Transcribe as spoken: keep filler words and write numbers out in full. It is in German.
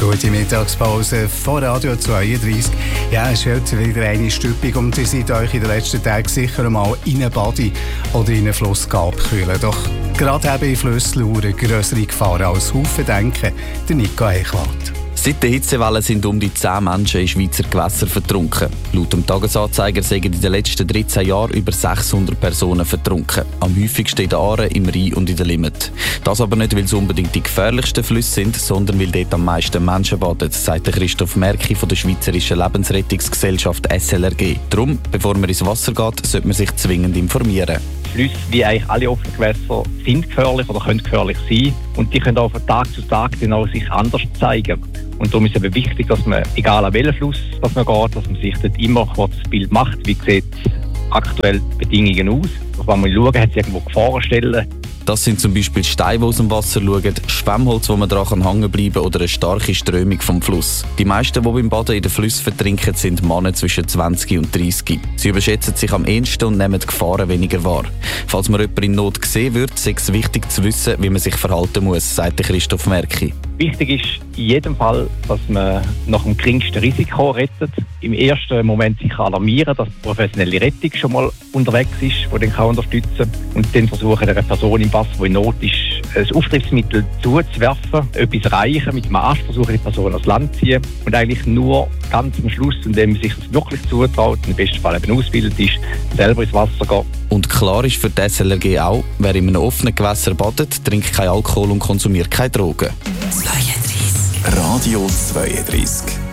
Gute Mittagspause von Radio zweiunddreißig. Ja, es ist heute wieder eine Stüppung und ihr seid euch in den letzten Tagen sicher mal in einen Body oder in einen Fluss abkühlen. Doch gerade eben in Flüssen lauern grössere Gefahren als Haufen denken. Der Nico Eichwald. Seit der Hitzewelle sind um die zehn Menschen in Schweizer Gewässern vertrunken. Laut dem Tagesanzeiger sind in den letzten dreizehn Jahren über sechshundert Personen vertrunken. Am häufigsten in der Aare, im Rhein und in der Limmat. Das aber nicht, weil es unbedingt die gefährlichsten Flüsse sind, sondern weil dort am meisten Menschen baden, sagt Christoph Merki von der Schweizerischen Lebensrettungsgesellschaft S L R G. Darum, bevor man ins Wasser geht, sollte man sich zwingend informieren. Flüsse, wie eigentlich alle offenen Gewässer, sind gefährlich oder können gefährlich sein. Und die können auch von Tag zu Tag dann auch sich anders zeigen. Und darum ist es eben wichtig, dass man, egal an welchen Fluss dass man geht, dass man sich dort immer kurz das Bild macht, wie sieht aktuell die Bedingungen aus. Auf einmal schauen, hat es irgendwo Gefahrenstellen. Das sind zum Beispiel Steine, die aus dem Wasser schauen, Schwemmholz, wo man daran hängen bleiben kann, oder eine starke Strömung vom Fluss. Die meisten, die beim Baden in den Flüssen vertrinken, sind Männer zwischen zwanzig und dreißig. Sie überschätzen sich am ehesten und nehmen die Gefahren weniger wahr. Falls man jemanden in Not sehen würde, ist es wichtig zu wissen, wie man sich verhalten muss, sagt Christoph Merki. Wichtig ist in jedem Fall, dass man nach dem geringsten Risiko rettet. Im ersten Moment sich alarmieren, dass die professionelle Rettung schon mal unterwegs ist, die den kann unterstützen. Und dann versuchen, einer Person im Wasser, die in Not ist, ein Auftriebsmittel zuzuwerfen, etwas reichen, mit dem Arsch versuchen, die Person ans Land zu ziehen. Und eigentlich nur ganz am Schluss, indem man sich das wirklich zutraut, im besten Fall eben ausgebildet ist, selber ins Wasser geht. Und klar ist für die S L R G auch, wer in einem offenen Gewässer badet, trinkt kein Alkohol und konsumiert keine Drogen. zweiunddreißig Radio zweiunddreißig